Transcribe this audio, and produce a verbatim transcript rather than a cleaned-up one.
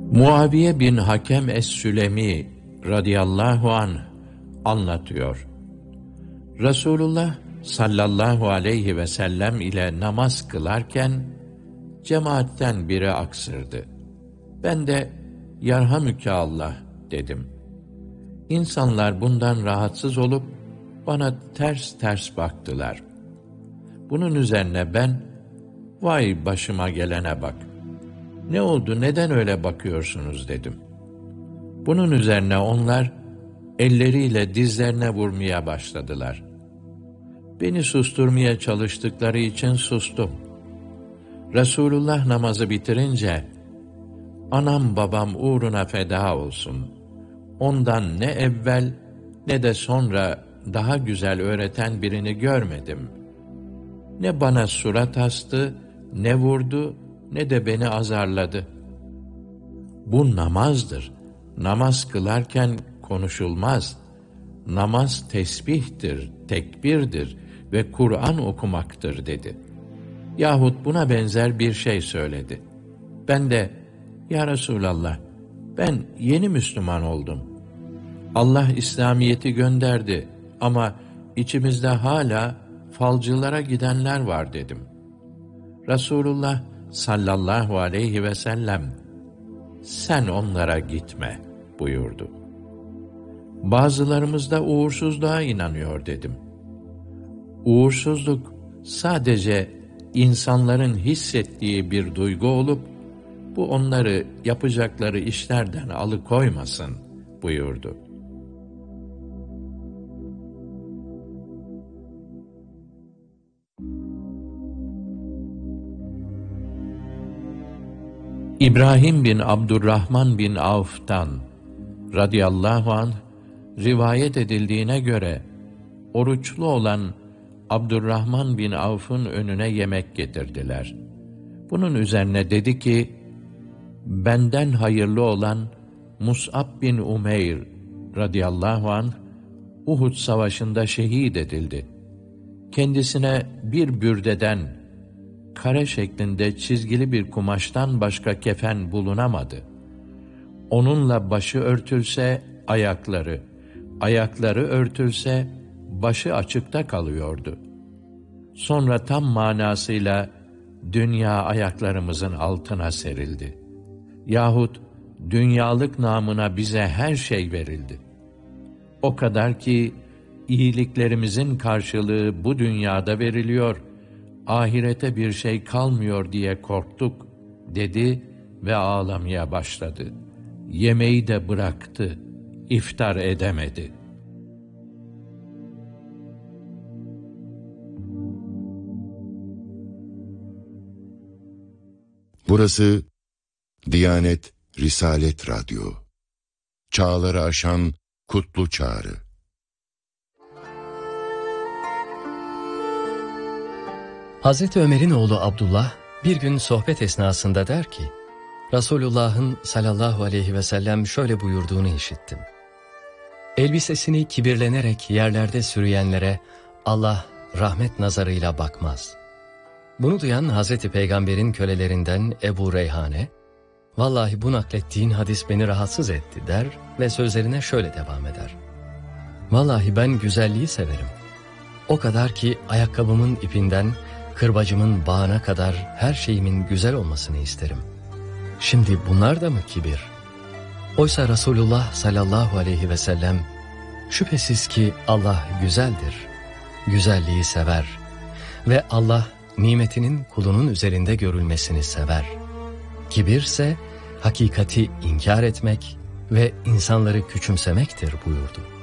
Muaviye bin Hakem es-Sülemi radıyallahu anh anlatıyor. Resulullah sallallahu aleyhi ve sellem ile namaz kılarken cemaatten biri aksırdı. Ben de "Yerhamüke Allah" dedim. İnsanlar bundan rahatsız olup bana ters ters baktılar. Bunun üzerine ben, "Vay başıma gelene bak. Ne oldu, neden öyle bakıyorsunuz?" dedim. Bunun üzerine onlar elleriyle dizlerine vurmaya başladılar. Beni susturmaya çalıştıkları için sustum. Resulullah namazı bitirince, "Anam babam uğruna feda olsun. Ondan ne evvel ne de sonra daha güzel öğreten birini görmedim. Ne bana surat astı, ne vurdu, ne de beni azarladı. Bu namazdır. Namaz kılarken konuşulmaz. Namaz tesbihtir, tekbirdir ve Kur'an okumaktır" dedi. Yahut buna benzer bir şey söyledi. Ben de, "Ya Resulallah, ben yeni Müslüman oldum. Allah İslamiyet'i gönderdi ama içimizde hala falcılara gidenler var" dedim. Resulullah sallallahu aleyhi ve sellem, "Sen onlara gitme" buyurdu. "Bazılarımız da uğursuzluğa inanıyor" dedim. Uğursuzluk sadece insanların hissettiği bir duygu olup, bu onları yapacakları işlerden alıkoymasın buyurdu. İbrahim bin Abdurrahman bin Avf'tan radıyallahu anh rivayet edildiğine göre oruçlu olan Abdurrahman bin Avf'ın önüne yemek getirdiler. Bunun üzerine dedi ki, "Benden hayırlı olan Mus'ab bin Umeyr radıyallahu anh Uhud savaşında şehit edildi. Kendisine bir bürdeden, kare şeklinde çizgili bir kumaştan başka kefen bulunamadı. Onunla başı örtülse ayakları, ayakları örtülse başı açıkta kalıyordu. Sonra tam manasıyla dünya ayaklarımızın altına serildi. Yahut dünyalık namına bize her şey verildi. O kadar ki iyiliklerimizin karşılığı bu dünyada veriliyor, ahirete bir şey kalmıyor diye korktuk" dedi ve ağlamaya başladı. Yemeği de bıraktı, iftar edemedi. Burası Diyanet Risalet Radyo. Çağları aşan kutlu çağrı. Hazreti Ömer'in oğlu Abdullah bir gün sohbet esnasında der ki, Resulullah'ın sallallahu aleyhi ve sellem şöyle buyurduğunu işittim. Elbisesini kibirlenerek yerlerde sürüyenlere Allah rahmet nazarıyla bakmaz. Bunu duyan Hazreti Peygamber'in kölelerinden Ebu Reyhane, "Vallahi bu naklettiğin hadis beni rahatsız etti" der ve sözlerine şöyle devam eder. "Vallahi ben güzelliği severim. O kadar ki ayakkabımın ipinden kırbacımın bağına kadar her şeyimin güzel olmasını isterim. Şimdi bunlar da mı kibir? Oysa Resulullah sallallahu aleyhi ve sellem, şüphesiz ki Allah güzeldir, güzelliği sever ve Allah nimetinin kulunun üzerinde görülmesini sever. Kibirse hakikati inkar etmek ve insanları küçümsemektir" buyurdu.